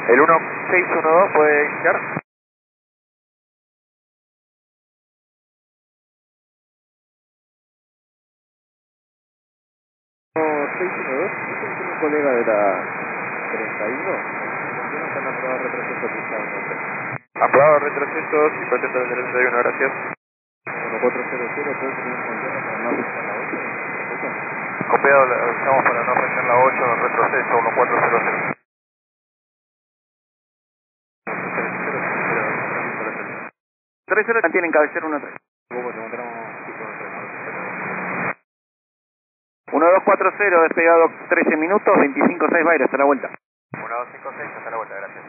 El 1612 puede iniciar. 612, es un colega de la 31, no están aprobados retroceso pulsado. Aprobado retroceso, 50 del 31, gracias. 1400, entonces tenemos que para no afectar la 8. Copiado, avisamos para no afectar la 8 en retroceso, 1400. 30 mantienen cabecera 13. 1240, despegado 13 minutos, 25.6 va a ir hasta la vuelta. 1256, hasta la vuelta, gracias.